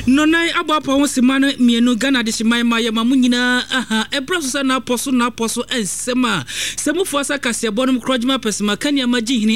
no na abapa ho semano mienu Ghana de shimai ma yema munyina aha ebraso na aposo ensema semufo asa kase bonum krojima pesima kania magihini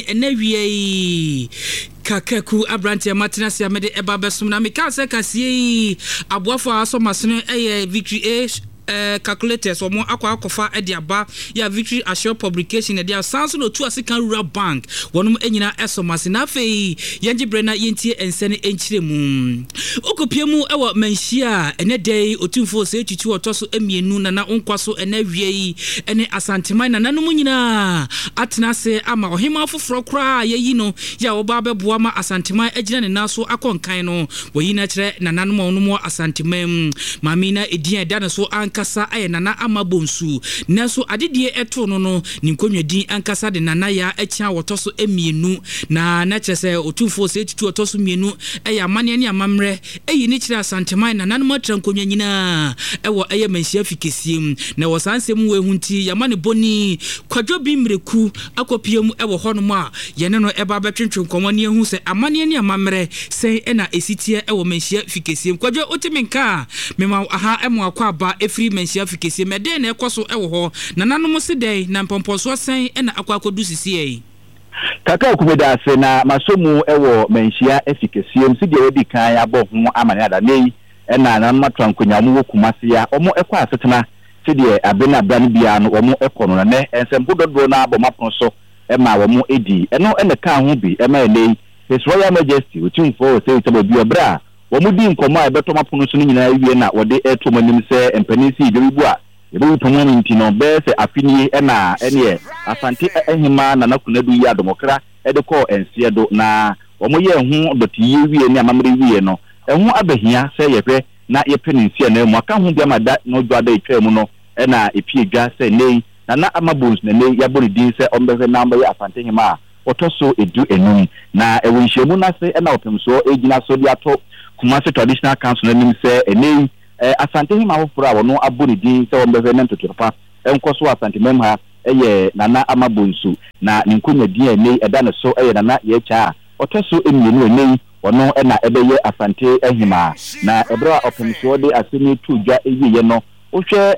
enawie Kakeku Abrantia Martinez Yamede Eba Besum na meka se kase aboafo aso masene victory calculators or more akwa ediaba ya victory assure publication edia sanso no 2 African Rural Bank wonum enyina esomase na fei yenji brena yentie ensene enchiremu okopiemu ewo manhia ene day otumfo se etutu otoso emienu na onkwaso ene wiei ene asanteman na nanom nyina atenase ama ohima foforo kra yeyi no ya oba beboa ma asanteman agina ne naso akonkan no woyi na kire na nanom onomo asanteman mamina edin eda na so kasa aye nana amabonsu naso adedie eto no ninkonwadin ankasa de nana ya achia wotoso emienu na kyese otumfo se tutu otoso mienu eye amane ne amamre eyi ni kira santeman nana no matra nkonwa nyina ewo eye manhia fikesiem na wosansem we hunti yamane boni kwadwo bi mreku akopiem ewo honom a yene no eba betwentwe nkomane hu se amane ne amamre sei ena esitie ewo manhia fikesiem kwadwo otimenka mema aha emo akwa ba efri manhia fikese mede na ekoso ewo ho na nanom se dai na mpomposo sen na akwakodu sisi kaka kumeda ase na masomu ewo manhia efikese msidi odi kan abo ho amane ada nei na nanom atrankonyamu wokumase ya omo ekwa asetena sidi abena bran bia no omo ekono na ne ensempo dodo na abo maponso ma omo edi eno ene ka ho bi ma nei His Royal Majesty otumfo se itabo bi obra womudi nkomo a beto mapono so nyina wie na wode eto manim se empanisi idebu a yebu tomo ntino be se afini na ene asante ehima na nakunadu ya domokra ede ko ensie do na womoye hu doti ye wie ne amamre wie no ehu abahia se yehwe na yepeninsie na mu aka hu bia mada no dwada etwam no na epiedwa se nei na amabons na nei yabori din se ombehwe na ambaye asante ehima otoso edu enum na ewonhyemu na se na opemso egina so dia to Kumasi Traditional Council nim se enei asante hima hofura wono abori din se wombehwe na ntotopa enkoso asante memha eye nana amabonsu na ninkonya din enei eda ne so eye nana yecha otoso emienu enei wono na ebeye asante ehima na ebra opemso de asemi tudwa eyiye no ohwe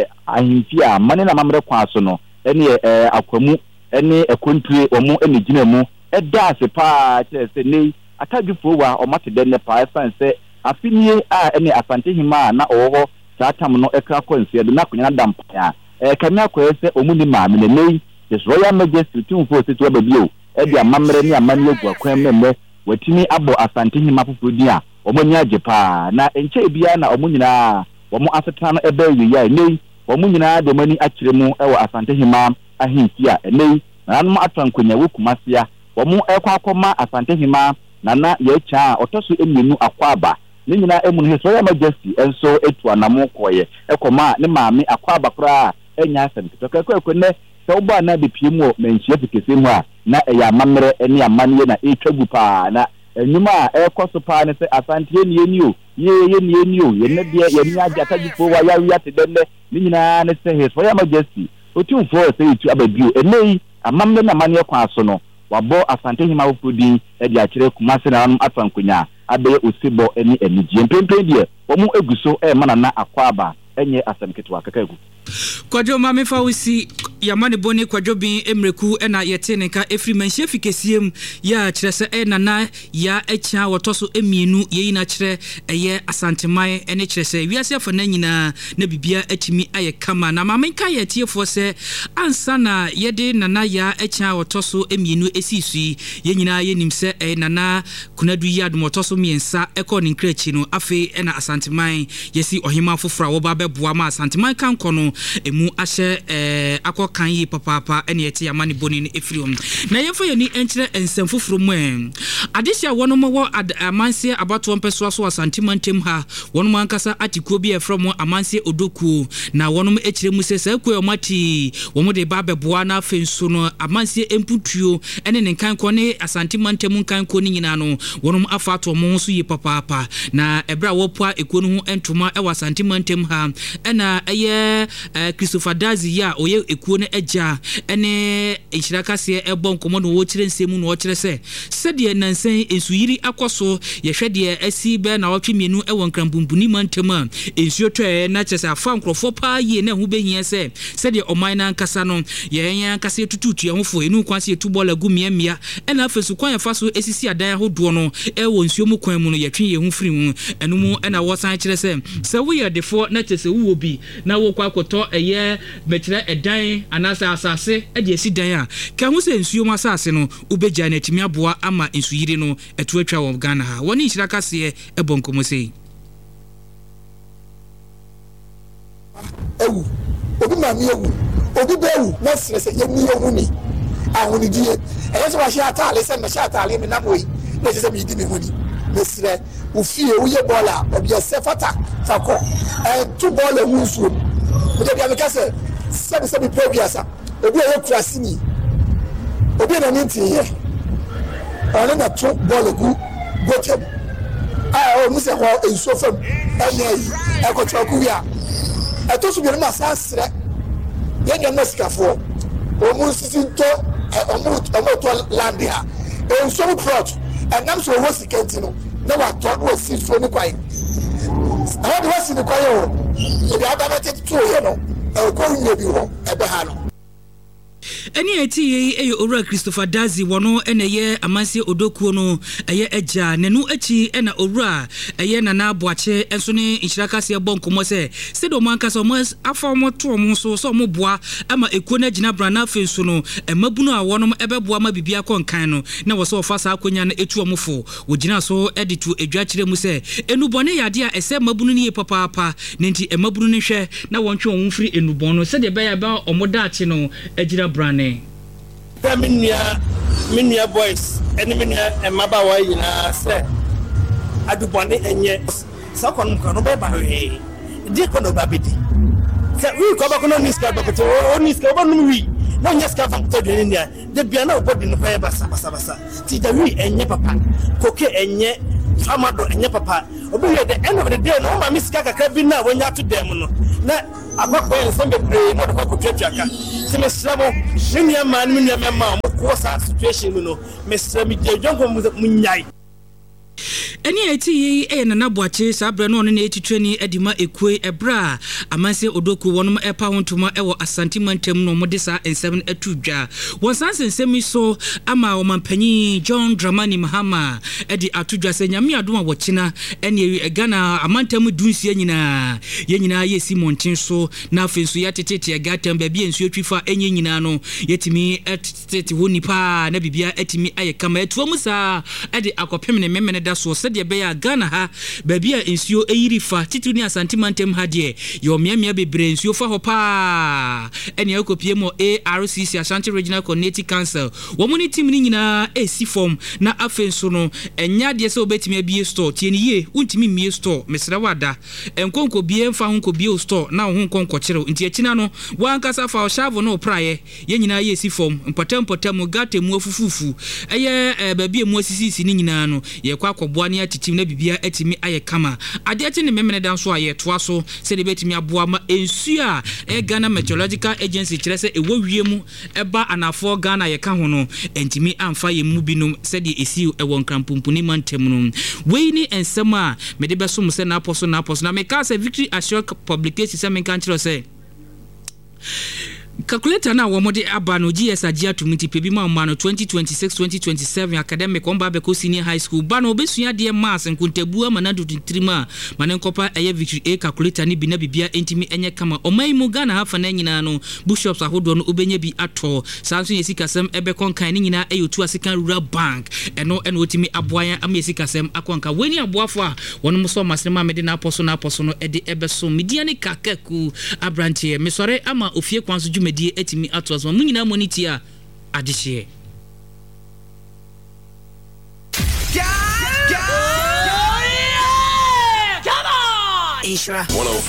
ahimfia mane na mamre kwaso no ene akwamu ene ekontue omo ene gina mu eda ase pa se nei atadufo wa omate ne pa esanse afinie a ene asante hima na owo satam no ekra kwanse de na kunya dampa ya kamia kwese omuni ma me nei His Royal Majesty tumfo setu ababio e dia mamre ni amani ogwa kwan memme watimi abo asante hima fofodi a omonya jepa na enche bia na omunyina womo aseta no ebe ya nei omunyina de mani akiremu ewo asante hima ahimfia nei na no atrankonya wokumasia womo ekwa akoma asante hima nana yecha otoso emienu akwaba ne nyina emunu His Royal Majesty enso etu anamo koye ekoma ne maami akwaba kra enya asem kitoko ekone se oba na de piemu manhia fikese mu a na eya mamre ene amane na etwagu pa na enyuma ekoso pa ne se asante eni o ye ne de ye ni agataji fo wa ya wi atedenne ne nyina ne se His Royal Majesty otumfo se etu ababio enei amamre na amane kwa aso no wabo asante hima ofudi e di akire Kumasi na anum atrankonya abe osibo eni enije mpempen die omu eguso e manana akwaba enye asamketo akakagu Kwadwo mame fa wisi yamane boni kwadwo bin emreku na yete nka efri manhia fikesiem ya kirese nana ya echa wotoso emienu yeyi na kire eye asanteman ene kirese wiase afa na nyina na bibia atimi aye kama na mame nka yetiefo se ansa na yede nana ya echa wotoso emienu esisui ye nyina ye nimse nana kunadu ya domotoso miensa eko ni nkrechi no afi na asanteman yesi ohima fofora wo ba beboa ma asanteman kan kono emu ahye akokan yi papa ene yete yamane boni ne efriom na yefo yeni enkyere ensem foforo mu adehia wono mo amanse abato mpeso aso asantimantem ha wono mo ankasa atikuo bi efrom amanse odoku na wono mo ekyere mu se sa kuo mati womo de ba beboa na afenso no amanse emputuo ene ne kan ko ne asantimantem kan ko ni nyina no wono mo afato mo so yi papa na ebra wo poa ekuo no ho entoma e wasantimantem ha ena eye Christopher Dazi ya oye ekuo ne agya ene enhyira kase ebon komo no wo kire nsemu no wo kire se sede nansen ensuyiri akoso ye hwede asi be na wotwe mienu ewo nkrambumbuni mantema ensuo twa na kyese afa nkrofo pa ye na hu behia se sede oman na nkasa no ye yan kase tututu ye hofo enu kwanse etubola gumiamia ena afesu kwan ya faso esisi adan hodo no ewo nsuo mu kwan mu no ye twe ye hu firi hu enu mu ena wosan kire se wo ye defo na kyese wo bi na wo kwa koto eye bekire edan anasa asase ede esi dan a ka hu se nsuo mu asase no ubegya na timi aboa ama nsuyiri no etu atwa wo Ghana ha woni nhyira kase ebonkomo sei ewu obi ma mi ewu obi be ewu na stress ye mi ewu ni ahuni die e so wa sha atale se na sha atale mi na boy na se mi di mi huni na sire u fie u ye bola obi e se fata fako tu bola hu su mo de bia me ka se bi previous obi e krasi ni obi na nti ye ona na tu bola gu gotem o mu se ho enso fam enyi e ko choku ya eto su bi na sasre ye nya nasikafo o mu sisinto o mu to landia enso plot enam so wo sikenti no na wa to wo sifo ni kwai how do we see the kwai o e bi abamete to ye no e ko nye bi ho e be ha no eni eti ye owura Christopher Dazi wono eneye amanse odokuo no eye agya nenu achi ena owura eye nana aboache enso ne nhyiraka se bonkomo se sedo manka so mas afa moto mo so mo boa ama ekuo na gina brana afenso no emabunu a wonom ebeboa ma bibia konkan no na wo so fa sa akonya na etu omofo wo gina so editu edwa kire mu se enubone yade a ese mabunu ne papa nenti emabunu ne hwe na wontwe onfiri enubon no se de be ya ba omoda achi no agira brane Minia boys eneminia emaba wa yina se adubone enye sakon ko no be ba he di ko no ba bidi se wi ko ba ko no niska ba ko o niska ba no wi no nyaska fa to de nia de bia na obodi no fa basa ti da wi enye papa koke enye famado enye papa obi we the end of the day no ma miska kakra bi na wonya to dem no na akoko en sembe pre no ko twatwaka ti mesramo minia man minia mema ko sa situation no mesrami je jonko munyai eni eti nana boache sabre no ne etitwani edima ekue ebra amanse odoku wonom epa hontuma ewo Asante mantem no mode sa ensem atudwa wonsanse nsemi so ama omampanyi John Dramani Mahama edi atudwa se nyame adoma wochina eni Ghana amantem dunsie nyina yesi montin so na afenso ya tetete agatem ba bia nsuo twifa enye nyina no yetimi etete wonipa na bibia etimi ayekama etuomu sa edi akopem ne memene da so de be ya Ghana ha babia ensio eyirifa titu ni Asante mantem ha de yo miamia bebre ensio fa ho pa ene akopie mo ARCC Ashanti Regional Coordinating Council wo mu ni team ni nyina esi form na afenso no enya de se obetimi abie store tieni ye untimi mie store mesra wada enkonko bie mfa ho bie store na ho nkonko kire nti akina no wankasa fa shavo no praye ye nyina ye esi form mpatam gate mu afufufu eye babia mu asisi ni nyina no ye kwa akobua ne atitim na bibia atimi aye kama ade ati ne memene dan so aye toa so se de betimi aboa ma ensu a Ghana Meteorological Agency kire se ewo wiemu eba anafo Ghana ye ka ho no entimi amfa ye mu binum se de esi ewo nkrampumpuni mantem no we ni ensema me de beso mu se na aposo na me ka se Victory Assure Publication se me kan kire se calculator na wo mode aba no GS agia to multiply bi ma no 2026-2027 academic on ba be ko senior high school ba no obesua de mass nkuntabu ama na dutintrima ma ne nkopa eye Victory A calculator ni bi na bibia entimi enye kama omai mu Ghana hafa na nyina no bishops ahodo no obenya bi ato sanso yesikasem ebe konkan ni nyina eyotu African Rural Bank eno otimi aboyan ama yesikasem akwanka weni aboafo a wono mo so masema mede na aposo no ede ebe so media ne kakaku abrantie mesore ama ofie kwanso die etimi atos mo nyina moniti a adehye come on Isra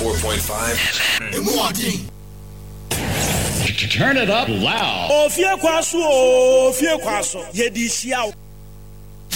104.5 Turn it up loud. Ofie kwaso ye di hia